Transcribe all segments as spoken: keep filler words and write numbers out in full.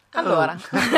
Allora,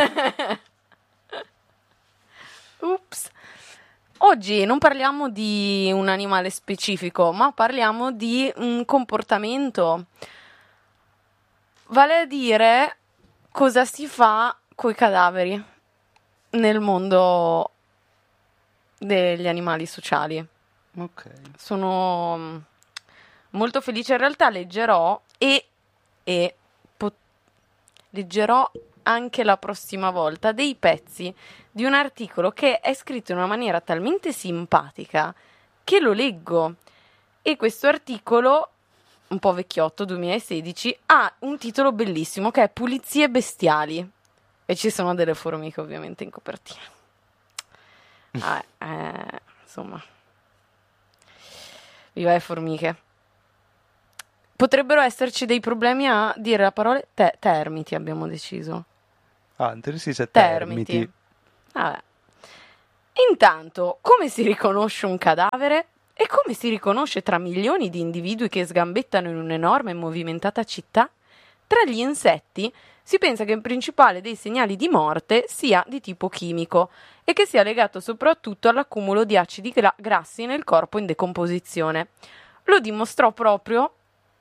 ups. Oggi non parliamo di un animale specifico, ma parliamo di un comportamento, vale a dire cosa si fa coi cadaveri nel mondo degli animali sociali. Ok. Sono mm, molto felice, in realtà leggerò e, e po- leggerò anche la prossima volta dei pezzi di un articolo che è scritto in una maniera talmente simpatica che lo leggo. E questo articolo, un po' vecchiotto, duemilasedici, ha un titolo bellissimo che è Pulizie bestiali. E ci sono delle formiche ovviamente in copertina. Ah, eh, insomma, viva le formiche. Potrebbero esserci dei problemi a dire la parola te- termiti, abbiamo deciso. Ah, interessi se Termiti. termiti. Vabbè. Intanto, come si riconosce un cadavere? E come si riconosce tra milioni di individui che sgambettano in un'enorme e movimentata città? Tra gli insetti si pensa che il principale dei segnali di morte sia di tipo chimico e che sia legato soprattutto all'accumulo di acidi gra- grassi nel corpo in decomposizione. Lo dimostrò proprio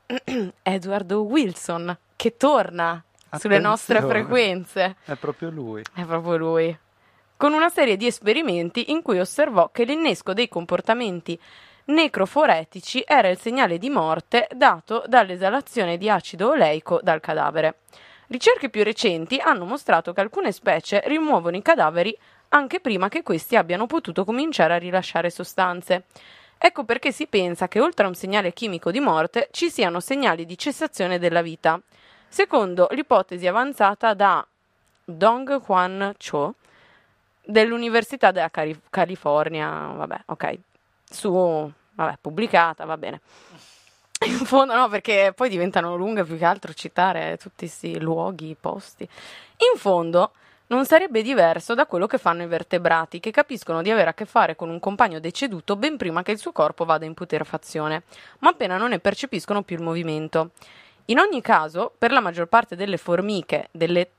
Edward Wilson, che torna sulle nostre Attenzione. frequenze. È proprio lui. È proprio lui. Con una serie di esperimenti in cui osservò che l'innesco dei comportamenti necroforetici era il segnale di morte dato dall'esalazione di acido oleico dal cadavere. Ricerche più recenti hanno mostrato che alcune specie rimuovono i cadaveri anche prima che questi abbiano potuto cominciare a rilasciare sostanze. Ecco perché si pensa che oltre a un segnale chimico di morte ci siano segnali di cessazione della vita. Secondo l'ipotesi avanzata da Dong Hwan Cho dell'Università della Cali- California, vabbè, ok, su, vabbè, pubblicata, va bene. In fondo no, perché poi diventano lunghe più che altro citare tutti questi luoghi, posti. In fondo non sarebbe diverso da quello che fanno i vertebrati, che capiscono di avere a che fare con un compagno deceduto ben prima che il suo corpo vada in putrefazione, ma appena non ne percepiscono più il movimento. In ogni caso, per la maggior parte delle formiche, delle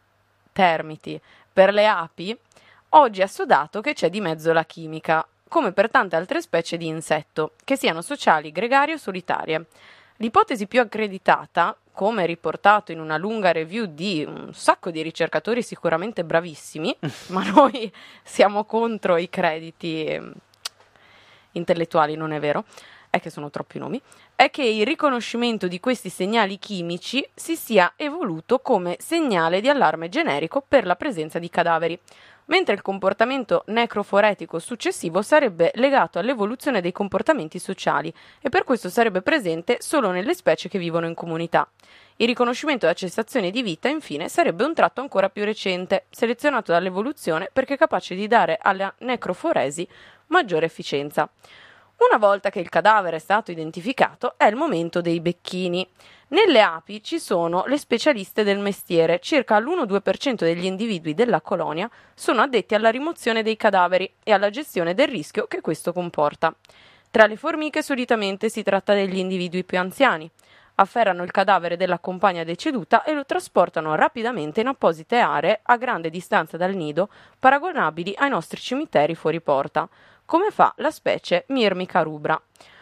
termiti, per le api, oggi è assodato che c'è di mezzo la chimica, come per tante altre specie di insetto, che siano sociali, gregarie o solitarie. L'ipotesi più accreditata, come riportato in una lunga review di un sacco di ricercatori sicuramente bravissimi, ma noi siamo contro i crediti eh, intellettuali, non è vero, è che sono troppi nomi, è che il riconoscimento di questi segnali chimici si sia evoluto come segnale di allarme generico per la presenza di cadaveri, mentre il comportamento necroforetico successivo sarebbe legato all'evoluzione dei comportamenti sociali e per questo sarebbe presente solo nelle specie che vivono in comunità. Il riconoscimento della cessazione di vita, infine, sarebbe un tratto ancora più recente, selezionato dall'evoluzione perché capace di dare alla necroforesi maggiore efficienza. Una volta che il cadavere è stato identificato, è il momento dei becchini. Nelle api ci sono le specialiste del mestiere, circa l'uno due per cento degli individui della colonia sono addetti alla rimozione dei cadaveri e alla gestione del rischio che questo comporta. Tra le formiche solitamente si tratta degli individui più anziani. Afferrano il cadavere della compagna deceduta e lo trasportano rapidamente in apposite aree a grande distanza dal nido, paragonabili ai nostri cimiteri fuori porta, come fa la specie Myrmica rubra.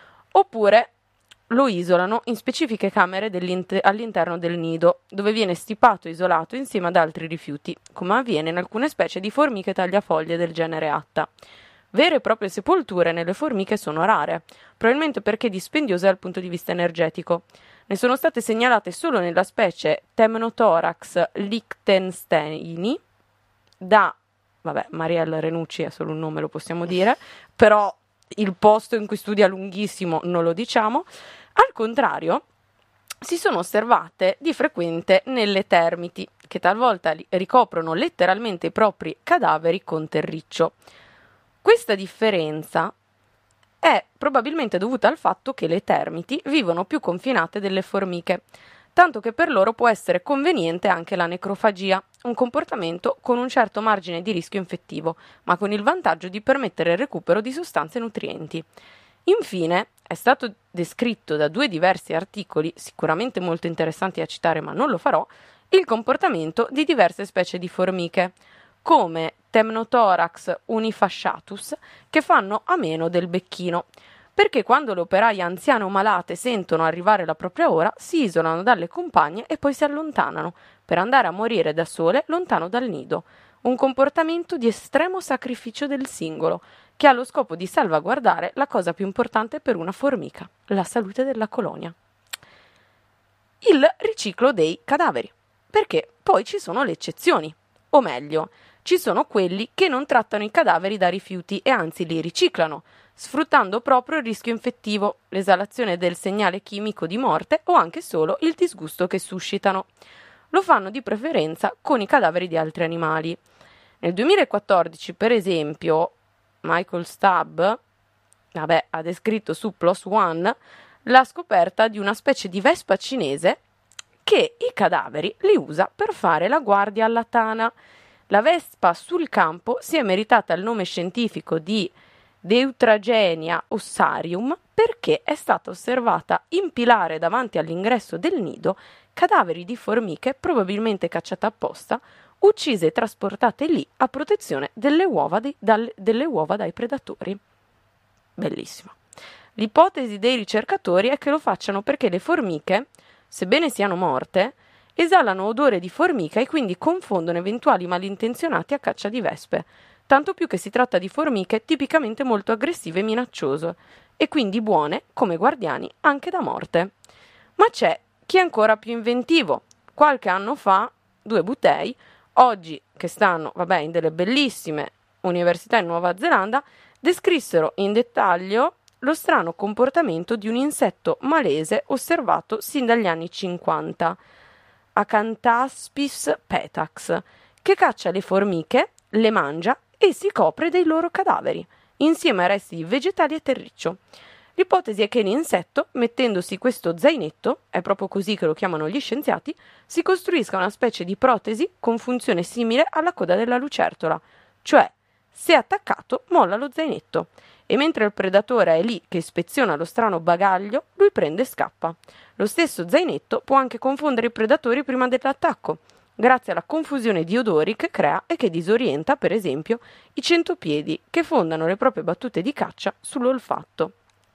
Oppure lo isolano in specifiche camere all'interno del nido, dove viene stipato e isolato insieme ad altri rifiuti, come avviene in alcune specie di formiche tagliafoglie del genere Atta. Vere e proprie sepolture nelle formiche sono rare, probabilmente perché dispendiose dal punto di vista energetico. Ne sono state segnalate solo nella specie Temnothorax lichtensteini da, vabbè, Marielle Renucci è solo un nome, lo possiamo dire, però il posto in cui studia lunghissimo non lo diciamo. Al contrario, si sono osservate di frequente nelle termiti, che talvolta ricoprono letteralmente i propri cadaveri con terriccio. Questa differenza è probabilmente dovuta al fatto che le termiti vivono più confinate delle formiche, tanto che per loro può essere conveniente anche la necrofagia, un comportamento con un certo margine di rischio infettivo, ma con il vantaggio di permettere il recupero di sostanze nutrienti. Infine, è stato descritto da due diversi articoli, sicuramente molto interessanti da citare, ma non lo farò, il comportamento di diverse specie di formiche, come Temnothorax unifasciatus, che fanno a meno del becchino, perché quando le operaie anziane o malate sentono arrivare la propria ora, si isolano dalle compagne e poi si allontanano, per andare a morire da sole lontano dal nido. Un comportamento di estremo sacrificio del singolo, che ha lo scopo di salvaguardare la cosa più importante per una formica, la salute della colonia. Il riciclo dei cadaveri, perché poi ci sono le eccezioni, o meglio, ci sono quelli che non trattano i cadaveri da rifiuti e anzi li riciclano, sfruttando proprio il rischio infettivo, l'esalazione del segnale chimico di morte o anche solo il disgusto che suscitano. Lo fanno di preferenza con i cadaveri di altri animali. Nel duemilaquattordici, per esempio, Michael Stubb, vabbè, ha descritto su PLOS ONE la scoperta di una specie di vespa cinese che i cadaveri li usa per fare la guardia alla tana. La vespa sul campo si è meritata il nome scientifico di Deuteragenia ossarium perché è stata osservata impilare davanti all'ingresso del nido cadaveri di formiche probabilmente cacciate apposta, uccise e trasportate lì a protezione delle uova, di, dalle, delle uova dai predatori. Bellissimo. L'ipotesi dei ricercatori è che lo facciano perché le formiche, sebbene siano morte, esalano odore di formica e quindi confondono eventuali malintenzionati a caccia di vespe, tanto più che si tratta di formiche tipicamente molto aggressive e minacciose, e quindi buone come guardiani anche da morte. Ma c'è chi è ancora più inventivo. Qualche anno fa, due butei, oggi che stanno, vabbè, in delle bellissime università in Nuova Zelanda, descrissero in dettaglio lo strano comportamento di un insetto malese osservato sin dagli anni cinquanta, Acanthaspis petax, che caccia le formiche, le mangia e si copre dei loro cadaveri, insieme a resti di vegetali e terriccio. L'ipotesi è che l'insetto, mettendosi questo zainetto, è proprio così che lo chiamano gli scienziati, si costruisca una specie di protesi con funzione simile alla coda della lucertola, cioè se attaccato molla lo zainetto e mentre il predatore è lì che ispeziona lo strano bagaglio, lui prende e scappa. Lo stesso zainetto può anche confondere i predatori prima dell'attacco, grazie alla confusione di odori che crea e che disorienta, per esempio, i centopiedi che fondano le proprie battute di caccia sull'olfatto.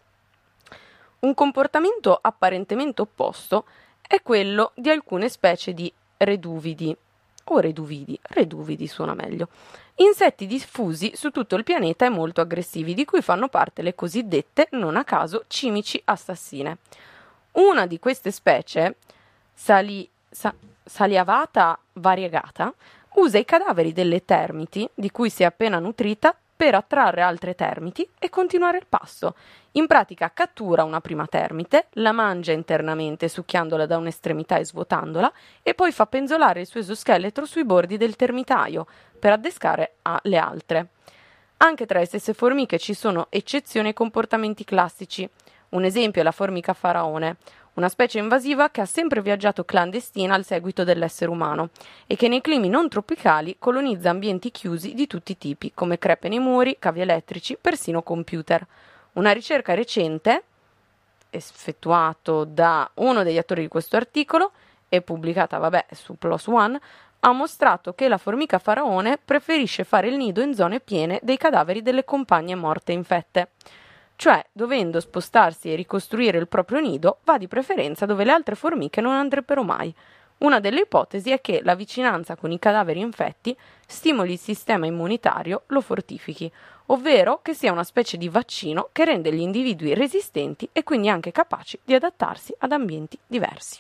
Un comportamento apparentemente opposto è quello di alcune specie di reduvidi, o reduvidi, reduvidi suona meglio, insetti diffusi su tutto il pianeta e molto aggressivi, di cui fanno parte le cosiddette, non a caso, cimici assassine. Una di queste specie, Sali, sa, Saliavata variegata, usa i cadaveri delle termiti, di cui si è appena nutrita, per attrarre altre termiti e continuare il pasto. In pratica cattura una prima termite, la mangia internamente succhiandola da un'estremità e svuotandola e poi fa penzolare il suo esoscheletro sui bordi del termitaio per addescare le altre. Anche tra le stesse formiche ci sono eccezioni ai comportamenti classici. Un esempio è la formica faraone, una specie invasiva che ha sempre viaggiato clandestina al seguito dell'essere umano e che nei climi non tropicali colonizza ambienti chiusi di tutti i tipi, come crepe nei muri, cavi elettrici, persino computer. Una ricerca recente, effettuata da uno degli autori di questo articolo e pubblicata, vabbè, su PLOS ONE, ha mostrato che la formica faraone preferisce fare il nido in zone piene dei cadaveri delle compagne morte infette. Cioè, dovendo spostarsi e ricostruire il proprio nido, va di preferenza dove le altre formiche non andrebbero mai. Una delle ipotesi è che la vicinanza con i cadaveri infetti stimoli il sistema immunitario, lo fortifichi, ovvero che sia una specie di vaccino che rende gli individui resistenti e quindi anche capaci di adattarsi ad ambienti diversi.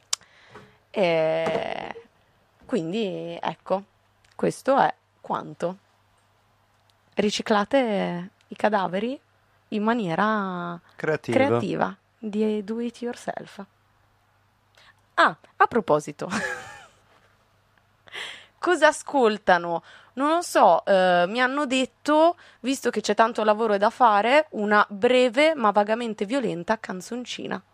E quindi, ecco, questo è quanto. Riciclate i cadaveri in maniera Creativa. creativa, di do it yourself. Ah, a proposito, cosa ascoltano? Non lo so, eh, mi hanno detto, visto che c'è tanto lavoro da fare, una breve ma vagamente violenta canzoncina.